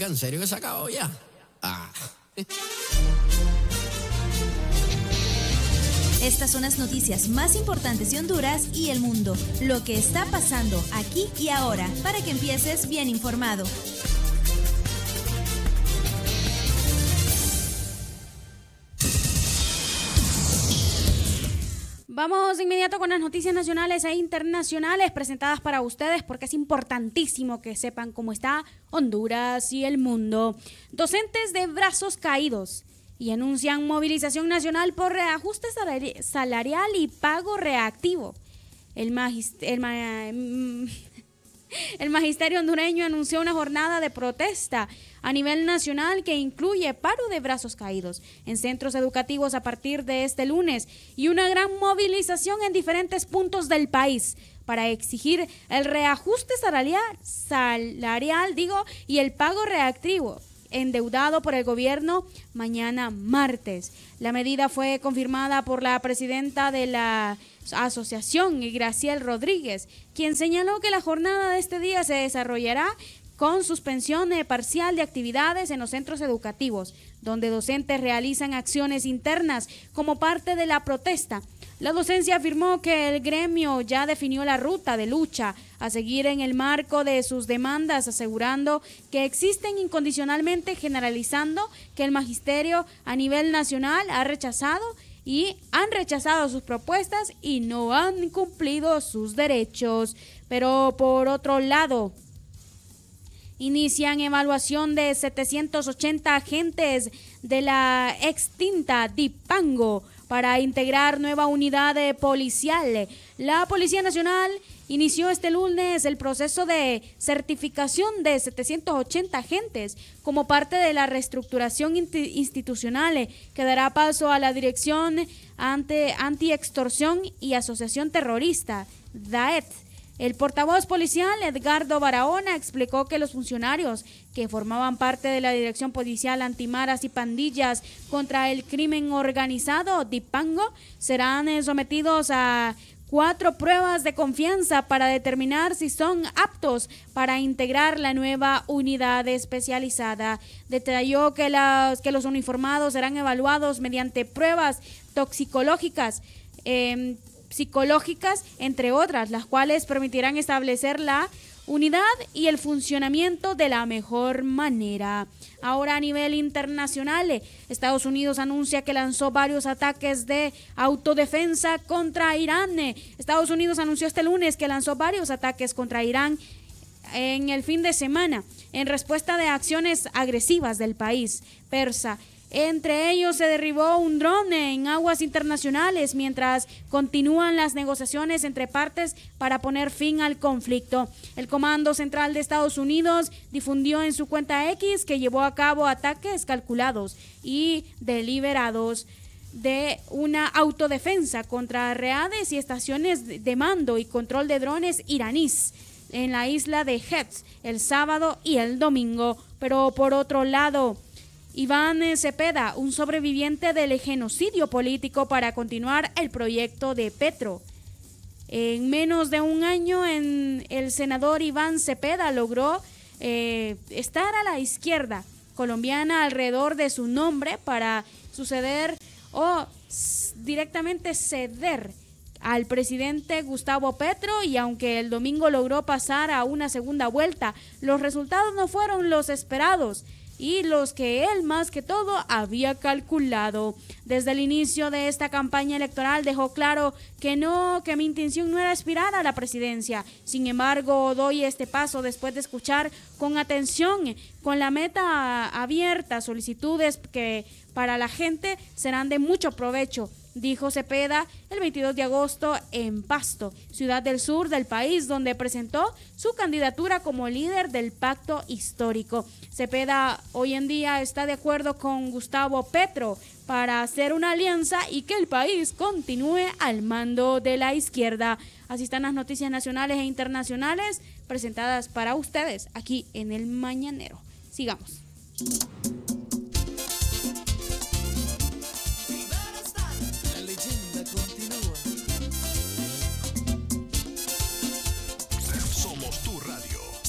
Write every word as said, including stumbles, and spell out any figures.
Oiga, ¿en serio que se acabó ya? Ah. Estas son las noticias más importantes de Honduras y el mundo. Lo que está pasando aquí y ahora, para que empieces bien informado. Vamos de inmediato con las noticias nacionales e internacionales presentadas para ustedes porque es importantísimo que sepan cómo está Honduras y el mundo. Docentes de brazos caídos y anuncian movilización nacional por reajuste salarial y pago reactivo. El, magist- el, ma- el magisterio hondureño anunció una jornada de protesta a nivel nacional que incluye paro de brazos caídos en centros educativos a partir de este lunes y una gran movilización en diferentes puntos del país para exigir el reajuste salarial, salarial digo, y el pago reactivo endeudado por el gobierno mañana martes. La medida fue confirmada por la presidenta de la asociación, Graciel Rodríguez, quien señaló que la jornada de este día se desarrollará con suspensión parcial de actividades en los centros educativos, donde docentes realizan acciones internas como parte de la protesta. La docencia afirmó que el gremio ya definió la ruta de lucha a seguir en el marco de sus demandas, asegurando que existen incondicionalmente, generalizando que el magisterio a nivel nacional ha rechazado y han rechazado sus propuestas y no han cumplido sus derechos. Pero por otro lado, inician evaluación de setecientos ochenta agentes de la extinta Dipango para integrar nueva unidad policial. La Policía Nacional inició este lunes el proceso de certificación de setecientos ochenta agentes como parte de la reestructuración institucional que dará paso a la Dirección ante Antiextorsión y Asociación Terrorista, D A E T. El portavoz policial Edgardo Barahona explicó que los funcionarios que formaban parte de la Dirección Policial Antimaras y Pandillas contra el Crimen Organizado, Dipango, serán sometidos a cuatro pruebas de confianza para determinar si son aptos para integrar la nueva unidad especializada. Detalló que, las, que los uniformados serán evaluados mediante pruebas toxicológicas, eh, psicológicas, entre otras, las cuales permitirán establecer la unidad y el funcionamiento de la mejor manera. Ahora, a nivel internacional, Estados Unidos anuncia que lanzó varios ataques de autodefensa contra Irán. Estados Unidos anunció este lunes que lanzó varios ataques contra Irán en el fin de semana, en respuesta de acciones agresivas del país persa. Entre ellos se derribó un dron en aguas internacionales mientras continúan las negociaciones entre partes para poner fin al conflicto. El Comando Central de Estados Unidos difundió en su cuenta X que llevó a cabo ataques calculados y deliberados de una autodefensa contra reades y estaciones de mando y control de drones iraníes en la isla de Hetz el sábado y el domingo. Pero por otro lado, Iván Cepeda, un sobreviviente del genocidio político para continuar el proyecto de Petro. En menos de un año, en, el senador Iván Cepeda logró eh, estar a la izquierda colombiana alrededor de su nombre para suceder o s- directamente ceder al presidente Gustavo Petro, y aunque el domingo logró pasar a una segunda vuelta, los resultados no fueron los esperados y los que él más que todo había calculado. Desde el inicio de esta campaña electoral dejó claro que no, que mi intención no era aspirar a la presidencia. Sin embargo, doy este paso después de escuchar con atención, con la meta abierta, solicitudes que para la gente serán de mucho provecho, dijo Cepeda el veintidós de agosto en Pasto, ciudad del sur del país, donde presentó su candidatura como líder del pacto histórico. Cepeda hoy en día está de acuerdo con Gustavo Petro para hacer una alianza y que el país continúe al mando de la izquierda. Así están las noticias nacionales e internacionales presentadas para ustedes aquí en El Mañanero. Sigamos.